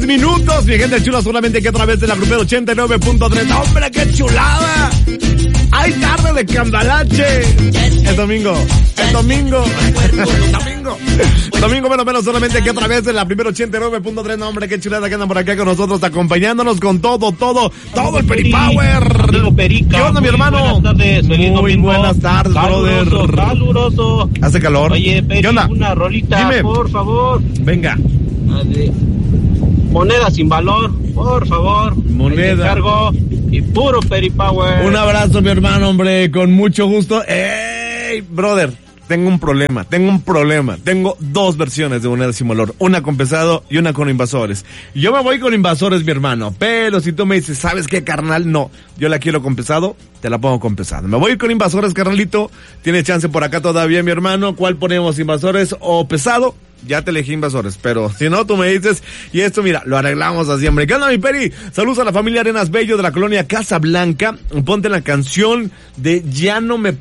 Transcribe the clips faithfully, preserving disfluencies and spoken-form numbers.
minutos, mi gente chula, solamente que a través de la Grupero ochenta y nueve punto tres. ¡Hombre, qué chulada! ¡Hay tarde de cambalache! El domingo, el domingo, el domingo, domingo menos menos solamente que a través de la Primera ochenta y nueve punto tres. No, hombre, qué chulada que andan por acá con nosotros, acompañándonos con todo, todo, todo el Peripower. ¿Qué onda, mi hermano? Buenas tardes, feliz Muy domingo. buenas tardes, caluroso, brother. Caluroso. Hace calor. Oye, Peri, ¿Qué onda? una rolita, Dime. por favor. Venga. La de moneda sin valor, por favor. Moneda. Ahí te encargo. Y puro Peripower. Un abrazo, mi hermano, hombre, con mucho gusto. ¡Ey, brother! Tengo un problema, tengo un problema. Tengo dos versiones de moneda sin valor, una con pesado y una con invasores. Yo me voy con invasores, mi hermano, pero si tú me dices, ¿sabes qué, carnal? No, yo la quiero con pesado, te la pongo con pesado. Me voy con invasores, carnalito. Tienes chance por acá todavía, mi hermano. ¿Cuál ponemos, invasores o pesado? Ya te elegí invasores, pero si no, tú me dices, y esto, mira, lo arreglamos así, hombre. ¿Qué onda, mi Peri? Saludos a la familia Arenas Bello de la colonia Casa Blanca. Ponte la canción de Ya no me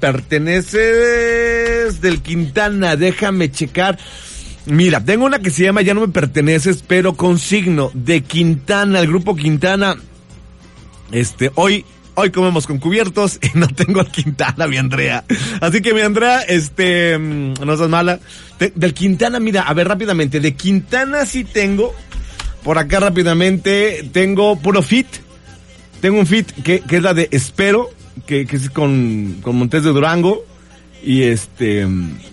perteneces del Quintana, déjame checar. Mira, tengo una que se llama Ya no me perteneces, pero con signo de Quintana, el grupo Quintana. Este, hoy... Hoy comemos con cubiertos y no tengo al Quintana, mi Andrea. Así que, mi Andrea, este, no seas mala. De, del Quintana, mira, a ver, rápidamente. De Quintana sí tengo. Por acá rápidamente tengo puro fit. Tengo un fit que, que es la de Espero, que, que es con, con Montes de Durango. Y este...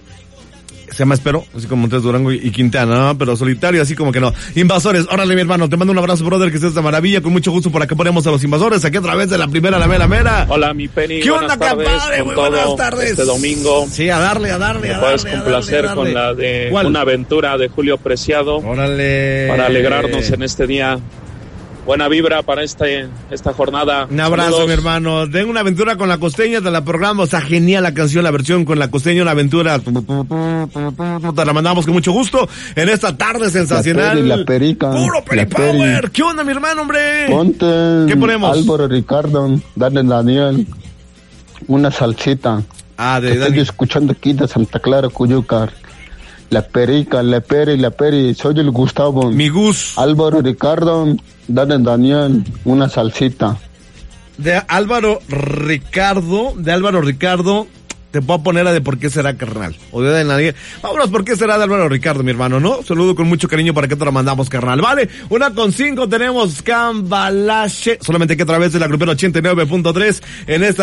se llama Espero, así como Montes de Durango y, y Quintana, ¿no? Pero solitario, así como que no. Invasores, órale, mi hermano, te mando un abrazo, brother, que estés de maravilla, con mucho gusto por acá ponemos a los invasores, aquí a través de la primera, la mera, mera. Hola, mi Penny. ¿Qué onda, tardes, compadre? Muy buenas tardes. Este domingo. Sí, a darle, a darle, Me a puedes darle, a complacer darle, a darle. con la de ¿Cuál? Una aventura de Julio Preciado. Órale. Para alegrarnos en este día. Buena vibra para este, esta jornada. Un abrazo, Saludos. mi hermano. Tengo una aventura con la costeña, te la programo. Está genial la canción, la versión con la costeña, una aventura. Te la mandamos con mucho gusto en esta tarde sensacional. La peri, la perica. Puro la Peripower. peri. ¿Qué onda, mi hermano, hombre? Ponte ¿Qué ponemos? Álvaro Ricardo, Daniel Daniel, una salsita. Ah, de Te estoy Dani. escuchando aquí de Santa Clara, Cuyucar. La perica, la peri, la peri, soy el Gustavo. Mi Gus. Álvaro Ricardo, Daniel Daniel, una salsita. De Álvaro Ricardo, de Álvaro Ricardo, te puedo poner la de por qué será, carnal. O de nadie. Vámonos, por qué será de Álvaro Ricardo, mi hermano, ¿no? Saludo con mucho cariño para que te la mandamos, carnal. Vale, una con cinco tenemos Cambalache. Solamente que a través de la Grupera ochenta y nueve punto tres en esta